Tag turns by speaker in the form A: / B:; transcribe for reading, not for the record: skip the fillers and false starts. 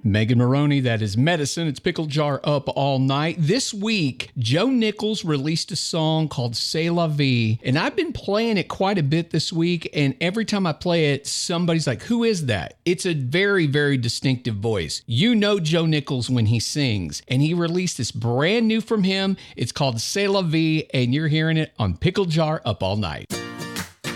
A: Megan Maroney, that is Medicine. It's Pickle Jar Up All Night. This week, Joe Nichols released a song called C'est La Vie, and I've been playing it quite a bit this week, and every time I play it, somebody's like, who is that? It's a very, very distinctive voice. You know Joe Nichols when he sings, and he released this brand new from him. It's called C'est La Vie, and you're hearing it on Pickle Jar Up All Night.